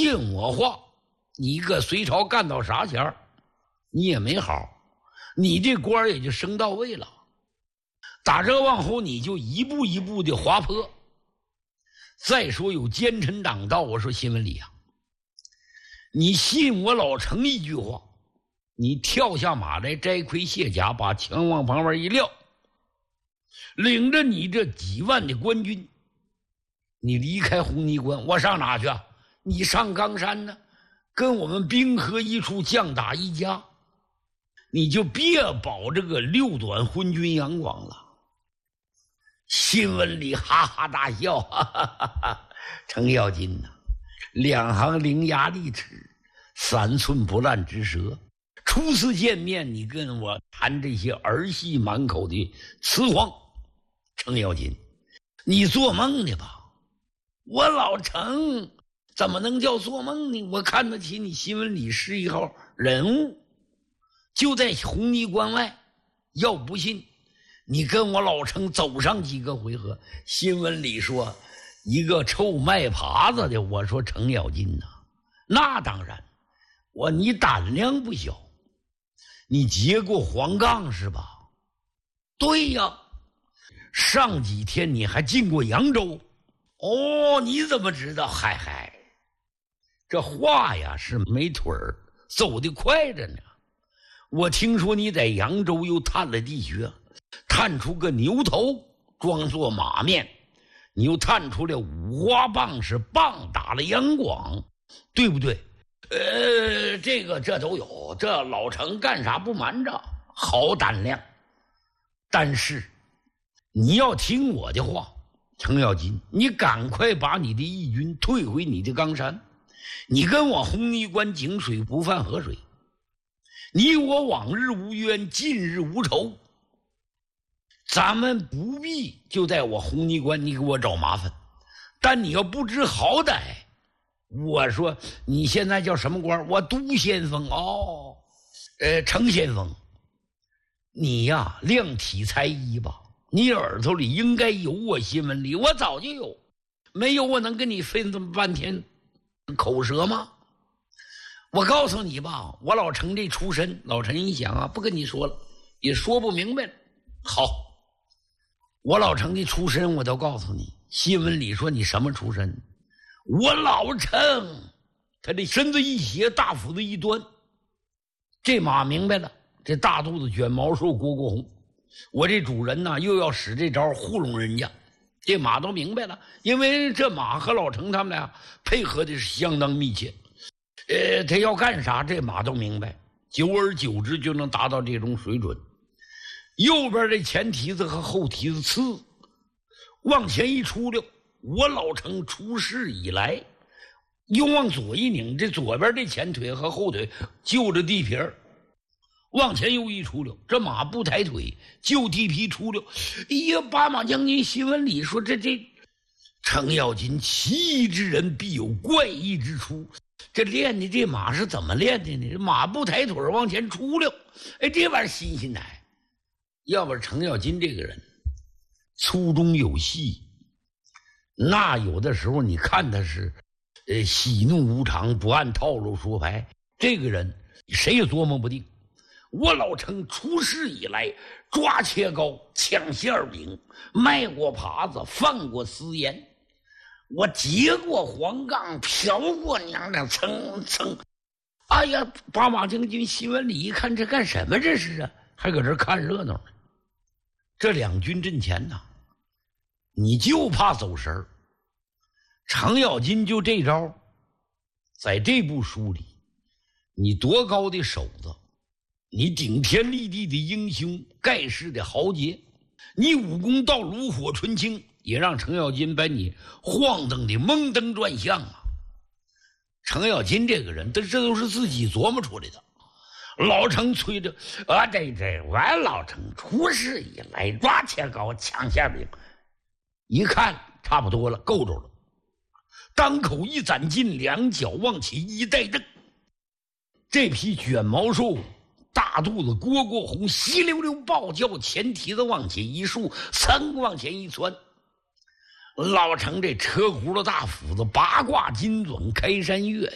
信我话，你搁隋朝干到啥前儿，你也没好，你这官也就升到位了。打这往后你就一步一步的滑坡。再说有奸臣党道，我说新闻里啊，你信我老程一句话，你跳下马来，摘盔卸甲，把枪往旁边一撂，领着你这几万的官军，你离开红泥关，我上哪去啊？你上冈山呢，跟我们兵合一处，将打一家，你就别保这个六短昏君杨广了。新闻里哈哈大笑，哈哈哈哈。程咬金呐，两行伶牙俐齿，三寸不烂之舌。初次见面，你跟我谈这些儿戏满口的词谎，程咬金，你做梦呢吧？我老程怎么能叫做梦呢？我看得起你新闻里是一号人物，就在红泥关外。要不信，你跟我老程走上几个回合。新闻里说一个臭卖耙子的，我说程咬金呐，那当然，你胆量不小，你劫过黄冈是吧？对呀，上几天你还进过扬州。哦，你怎么知道？嗨，这话呀是没腿儿，走得快着呢。我听说你在扬州又探了地穴，探出个牛头装作马面，你又探出来五花棒是棒打了杨广，对不对？这都有，这老程干啥不瞒着，好胆量。但是你要听我的话，程咬金，你赶快把你的义军退回你的冈山，你跟我红泥关井水不犯河水，你我往日无冤，近日无仇，咱们不必就在我红泥关你给我找麻烦。但你要不知好歹，我说你现在叫什么官？我都先锋哦，程先锋，你呀量体裁衣吧，你耳朵里应该有我新闻里，我早就有，没有我能跟你费这么半天口舌吗？我告诉你吧，我老程这出身，老陈一想啊，不跟你说了，也说不明白了。好，我老程的出身我都告诉你，新闻里说你什么出身？我老程，他这身子一斜，大斧子一端，这马明白了，这大肚子卷毛兽蝈蝈红，我这主人呢又要使这招糊弄人家，这马都明白了，因为这马和老程他们俩配合的是相当密切。他要干啥，这马都明白，久而久之就能达到这种水准。右边这前蹄子和后蹄子刺往前一出溜，我老程出世以来又往左一拧，这左边这前腿和后腿就着地皮儿往前又一出溜，这马不抬腿就地皮出溜。哎呀，八马将军新闻里说这程咬金奇异之人必有怪异之处，这练的这马是怎么练的呢？这马不抬腿往前出溜，这玩意儿新鲜的。要不程咬金这个人粗中有细，那有的时候你看他是喜怒无常，不按套路说牌，这个人谁也琢磨不定。我老程出世以来，抓切糕，抢馅饼，卖过耙子，放过私盐，我劫过黄冈，嫖过娘娘，蹭。哎呀，八马将军新闻里一看，这干什么这是啊？还搁这看热闹呢。这两军阵前呐，你就怕走神儿。程咬金就这招，在这部书里，你多高的手子，你顶天立地的英雄，盖世的豪杰，你武功到炉火纯青，也让程咬金把你晃荡的蒙登转向啊！程咬金这个人，这都是自己琢磨出来的。老程催着啊，我老程出世以来，抓切糕，抢馅饼，一看差不多了，够着了。当口一攒劲，两脚往起一带蹬，这匹卷毛兽大肚子蝈蝈红，稀溜溜暴叫，前蹄子往前一竖，噌往前一窜。老程这车轱辘大斧子，八卦金转开山月，